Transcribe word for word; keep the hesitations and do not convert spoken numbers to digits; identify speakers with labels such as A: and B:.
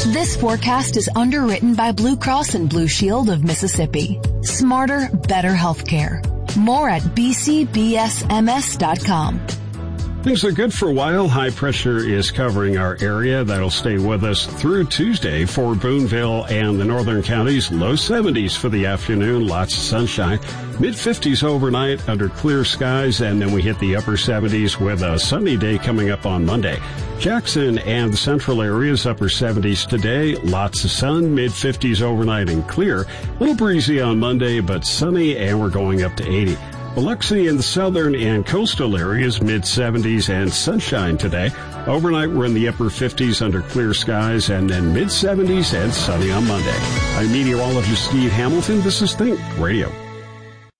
A: This forecast is underwritten by Blue Cross and Blue Shield of Mississippi. Smarter, better healthcare. More at b c b s m s dot com.
B: Things are good for a while. High pressure is covering our area. That'll stay with us through Tuesday for Boonville and the northern counties. Low seventies for the afternoon. Lots of sunshine. mid fifties overnight under clear skies, and then we hit the upper seventies with a sunny day coming up on Monday. Jackson and the central areas, upper seventies today. Lots of sun. mid fifties overnight and clear. A little breezy on Monday, but sunny, and we're going up to eighty. Biloxi in the southern and coastal areas, mid seventies and sunshine today. Overnight, we're in the upper fifties under clear skies, and then mid seventies and sunny on Monday. I'm meteorologist Steve Hamilton. This is Think Radio.